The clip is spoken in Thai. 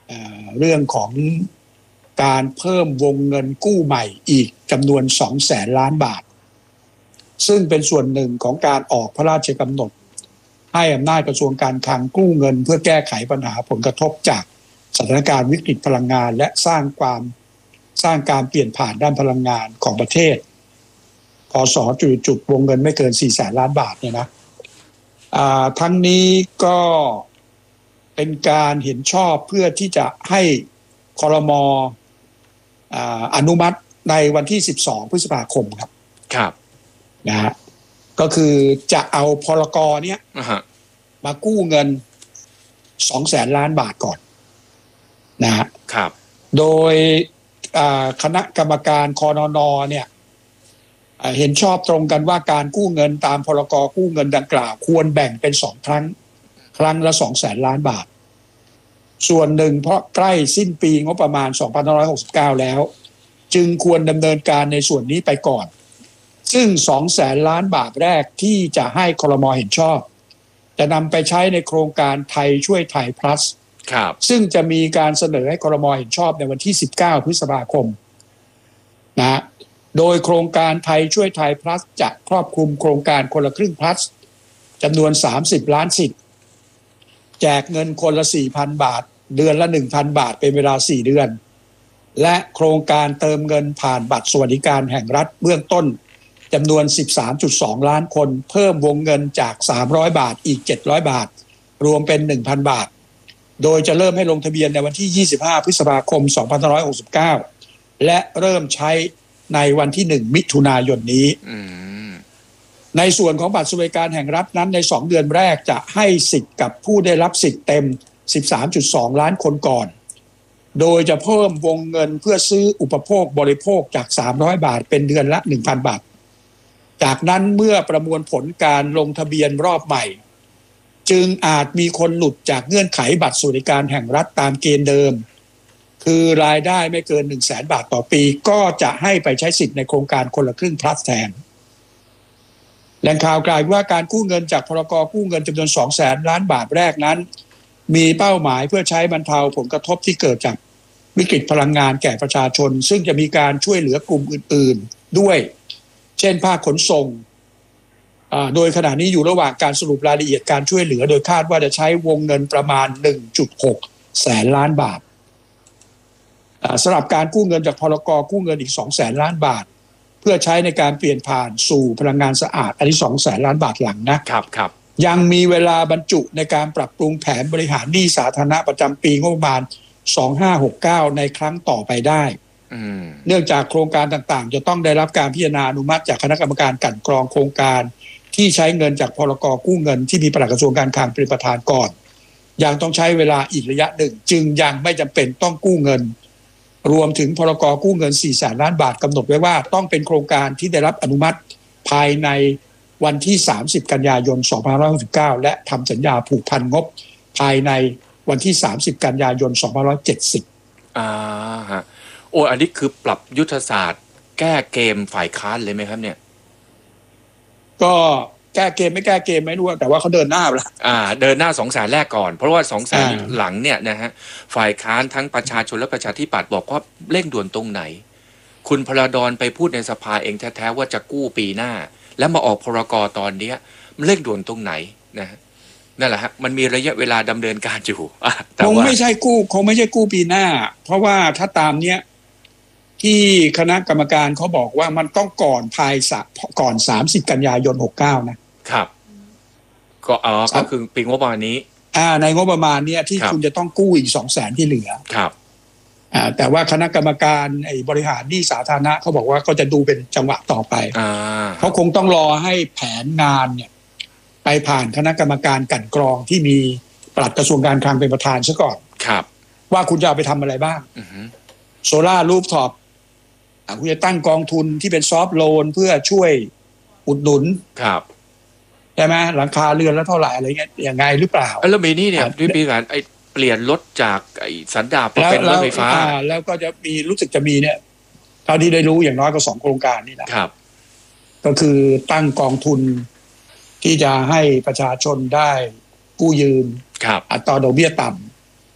เรื่องของการเพิ่มวงเงินกู้ใหม่อีกจำนวน 200,000 ล้านบาทซึ่งเป็นส่วนหนึ่งของการออกพระราชกำหนดให้อำนาจกระทรวงการคลังกู้เงินเพื่อแก้ไขปัญหาผลกระทบจากสถานการณ์วิกฤตพลังงานและสร้างการเปลี่ยนผ่านด้านพลังงานของประเทศพศจุดวงเงินไม่เกิน 400,000 ล้านบาทเนี่ยนะทั้งนี้ก็เป็นการเห็นชอบเพื่อที่จะให้ครม.อนุมัติในวันที่12พฤษภาคมครับครับนะฮะก็คือจะเอาพรก.เนี้ยมากู้เงิน 200,000 ล้านบาทก่อนนะฮะครับโดยคณะกรรมการคนน.เนี่ยเห็นชอบตรงกันว่าการกู้เงินตามพรก.กู้เงินดังกล่าวควรแบ่งเป็น2 ครั้งละ 200,000 ล้านบาทส่วนหนึ่งเพราะใกล้สิ้นปีงบประมาณ2569แล้วจึงควรดำเนินการในส่วนนี้ไปก่อนซึ่ง 200,000 ล้านบาทแรกที่จะให้ครม.เห็นชอบจะนำไปใช้ในโครงการไทยช่วยไทย plus ซึ่งจะมีการเสนอให้ครม.เห็นชอบในวันที่19พฤษภาคมนะโดยโครงการไทยช่วยไทย plus จะครอบคลุมโครงการคนละครึ่ง plus จำนวน30 ล้านสิทธิ์แจกเงินคนละ 4,000 บาทเดือนละ 1,000 บาทเป็นเวลา4 เดือนและโครงการเติมเงินผ่านบัตรสวัสดิการแห่งรัฐเบื้องต้นจำนวน 13.2 ล้านคนเพิ่มวงเงินจาก300 บาทอีก700 บาทรวมเป็น 1,000 บาทโดยจะเริ่มให้ลงทะเบียนในวันที่25พฤษภาคม2569และเริ่มใช้ในวันที่1มิถุนายนนี้ในส่วนของบัตรสวัสดิการแห่งรัฐนั้นใน2 เดือนแรกจะให้สิทธิ์กับผู้ได้รับสิทธิ์เต็ม 13.2 ล้านคนก่อนโดยจะเพิ่มวงเงินเพื่อซื้ออุปโภคบริโภคจาก300 บาทเป็นเดือนละ 1,000 บาทจากนั้นเมื่อประมวลผลการลงทะเบียนรอบใหม่จึงอาจมีคนหลุดจากเงื่อนไขบัตรสวัสดิการแห่งรัฐตามเกณฑ์เดิมคือรายได้ไม่เกิน 100,000 บาทต่อปีก็จะให้ไปใช้สิทธิ์ในโครงการคนละครึ่ง plus แทนแหล่งข่าวกล่าวว่าการกู้เงินจากพรก.กู้เงินจำนวน 200,000 ล้านบาทแรกนั้นมีเป้าหมายเพื่อใช้บรรเทาผลกระทบที่เกิดจากวิกฤตพลังงานแก่ประชาชนซึ่งจะมีการช่วยเหลือกลุ่มอื่นๆด้วยเช่นภาคขนส่งโดยขณะนี้อยู่ระหว่างการสรุปรายละเอียดการช่วยเหลือโดยคาดว่าจะใช้วงเงินประมาณ 1.6 แสนล้านบาทสำหรับการกู้เงินจากพรก.กู้เงินอีก 200,000 ล้านบาทเพื่อใช้ในการเปลี่ยนผ่านสู่พลังงานสะอาดอันนี้ 200,000 ล้านบาทหลังนะครับยังมีเวลาบรรจุในการปรับปรุงแผนบริหารหนี้สาธารณะประจำปีงบประมาณ2569ในครั้งต่อไปได้เนื่องจากโครงการต่างๆจะต้องได้รับการพิจารณาอนุมัติจากคณะกรรมการกลั่นกรองโครงการที่ใช้เงินจากพรก.กู้เงินที่มีปลัดกระทรวงการคลังเป็นประธานก่อนยังต้องใช้เวลาอีกระยะหนึ่งจึงยังไม่จำเป็นต้องกู้เงินรวมถึงพรก.กู้เงิน 400,000 ล้านบาทกำหนดไว้ว่าต้องเป็นโครงการที่ได้รับอนุมัติภายในวันที่30กันยายน2569และทำสัญญาผูกพันงบภายในวันที่30กันยายน2570 ฮะโอ้อันนี้คือปรับยุทธศาสตร์แก้เกมฝ่ายค้านเลยไหมครับเนี่ยก็แก้เกมไม่แก้เกมไม่รู้แต่ว่าเขาเดินหน้าแล้วเดินหน้า200,000แรกก่อนเพราะว่า200,000หลังเนี่ยนะฮะฝ่ายค้านทั้งประชาชนและประชาธิปัตย์บอกว่าเร่งด่วนตรงไหนคุณพลดรไปพูดในสภาเองแท้ๆว่าจะกู้ปีหน้าแล้วมาออกพรก.ตอนนี้มันเร่งด่วนตรงไหนนะนั่นแหละฮะมันมีระยะเวลาดำเนินการอยู่คงไม่ใช่กู้ปีหน้าเพราะว่าถ้าตามเนี้ยที่คณะกรรมการเขาบอกว่ามันต้องก่อน30กันยายน69นะครับก็คือปีงบประมาณนี้ในงบประมาณเนี้ยที่คุณจะต้องกู้อีก 200,000 ที่เหลือครับแต่ว่าคณะกรรมการบริหารหนี้สาธารณะเขาบอกว่าก็จะดูเป็นจังหวะต่อไปเขาคงต้องรอให้แผนงานเนี่ยไปผ่านคณะกรรมการกลั่นกรองที่มีปลัดกระทรวงการคลังเป็นประธานซะก่อนครับว่าคุณจะเอาไปทำอะไรบ้างโซล่ารูฟท็อปคุณจะตั้งกองทุนที่เป็นซอฟท์โลนเพื่อช่วยอุดหนุนครับใช่ไหมหลังคาเรือนแล้วเท่าไหร่อะไรเงี้ยยังไงหรือเปล่าแล้วมีนี่เนี่ยด้วยปีการเปลี่ยนรถจากสันดาปเป็นรถไฟฟ้าแล้วก็จะมีรู้สึกจะมีเนี่ยเท่าที่ได้รู้อย่างน้อยก็2 โครงการนี่นะครับก็คือตั้งกองทุนที่จะให้ประชาชนได้กู้ยืมอัตราดอกเบี้ยต่